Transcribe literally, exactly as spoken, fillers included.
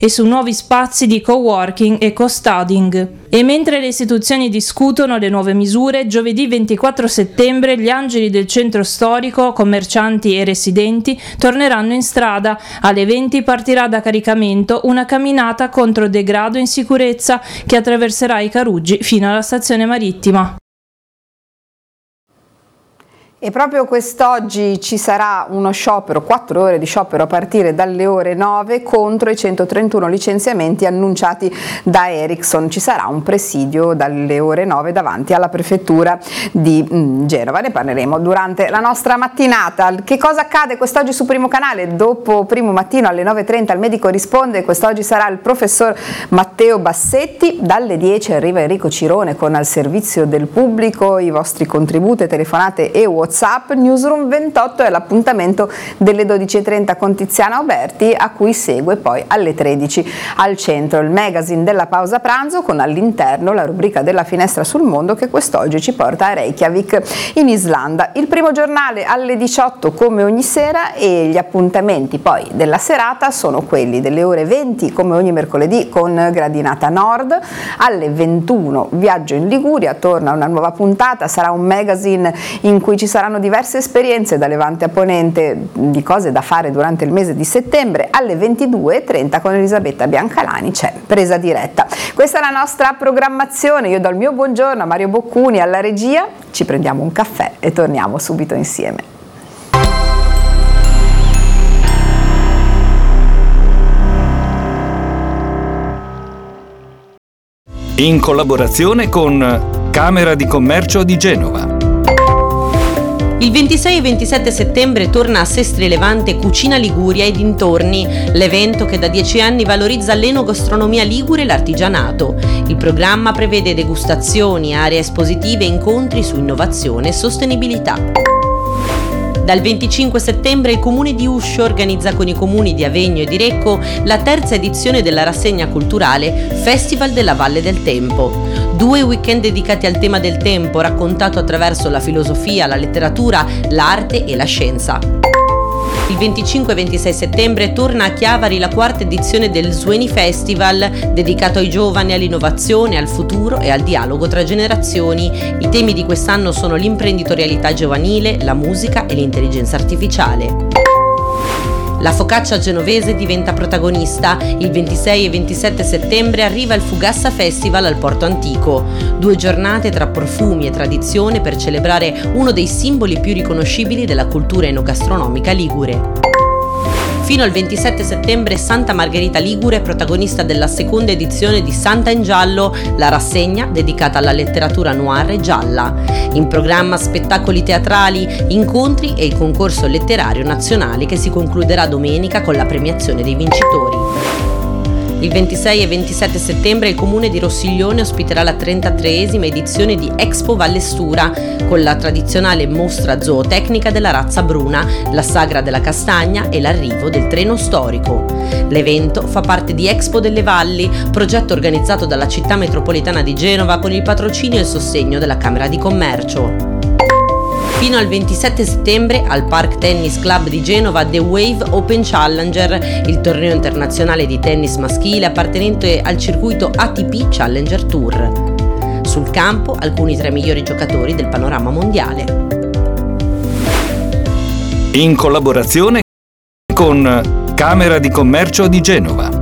e su nuovi spazi di coworking e co-studying. E mentre le istituzioni discutono le nuove misure, giovedì ventiquattro settembre gli angeli del centro storico, commercianti e residenti torneranno in strada. Alle venti partirà da Caricamento una camminata contro degrado e insicurezza che attraverserà i Caruggi fino alla stazione marittima. E proprio quest'oggi ci sarà uno sciopero, quattro ore di sciopero a partire dalle ore nove contro i centotrentuno licenziamenti annunciati da Ericsson. Ci sarà un presidio dalle ore nove davanti alla prefettura di mh, Genova. Ne parleremo durante la nostra mattinata. Che cosa accade quest'oggi su Primo Canale? Dopo Primo Mattino alle nove e trenta il medico risponde. Quest'oggi sarà il professor Matteo Bassetti. Dalle dieci arriva Enrico Cirone con Al servizio del pubblico, i vostri contributi, telefonate e WhatsApp. Newsroom ventotto è l'appuntamento delle dodici e trenta con Tiziana Auberti, a cui segue poi alle tredici Al Centro, il magazine della pausa pranzo, con all'interno la rubrica della finestra sul mondo che quest'oggi ci porta a Reykjavik in Islanda. Il primo giornale alle diciotto come ogni sera, e gli appuntamenti poi della serata sono quelli delle ore venti come ogni mercoledì con Gradinata Nord. Alle ventuno Viaggio in Liguria, torna una nuova puntata, sarà un magazine in cui ci sarà saranno diverse esperienze da Levante a Ponente di cose da fare durante il mese di settembre. Alle ventidue e trenta con Elisabetta Biancalani c'è Presa Diretta. Questa è la nostra programmazione. Io do il mio buongiorno a Mario Boccuni alla regia, ci prendiamo un caffè e torniamo subito insieme. In collaborazione con Camera di Commercio di Genova. Il ventisei e ventisette settembre torna a Sestri Levante Cucina Liguria e dintorni, l'evento che da dieci anni valorizza l'enogastronomia ligure e l'artigianato. Il programma prevede degustazioni, aree espositive e incontri su innovazione e sostenibilità. Dal venticinque settembre il Comune di Uscio organizza con i comuni di Avegno e di Recco la terza edizione della rassegna culturale Festival della Valle del Tempo. Due weekend dedicati al tema del tempo, raccontato attraverso la filosofia, la letteratura, l'arte e la scienza. Il venticinque e ventisei settembre torna a Chiavari la quarta edizione del Sueni Festival, dedicato ai giovani, all'innovazione, al futuro e al dialogo tra generazioni. I temi di quest'anno sono l'imprenditorialità giovanile, la musica e l'intelligenza artificiale. La focaccia genovese diventa protagonista. Il ventisei e ventisette settembre arriva il Fugassa Festival al Porto Antico. Due giornate tra profumi e tradizione per celebrare uno dei simboli più riconoscibili della cultura enogastronomica ligure. Fino al ventisette settembre Santa Margherita Ligure è protagonista della seconda edizione di Santa in Giallo, la rassegna dedicata alla letteratura noir e gialla. In programma spettacoli teatrali, incontri e il concorso letterario nazionale che si concluderà domenica con la premiazione dei vincitori. Il ventisei e ventisette settembre il Comune di Rossiglione ospiterà la trentatreesima edizione di Expo Vallestura, con la tradizionale mostra zootecnica della razza bruna, la sagra della castagna e l'arrivo del treno storico. L'evento fa parte di Expo delle Valli, progetto organizzato dalla città metropolitana di Genova con il patrocinio e il sostegno della Camera di Commercio. Fino al ventisette settembre al Park Tennis Club di Genova The Wave Open Challenger, il torneo internazionale di tennis maschile appartenente al circuito A T P Challenger Tour. Sul campo alcuni tra i migliori giocatori del panorama mondiale. In collaborazione con Camera di Commercio di Genova.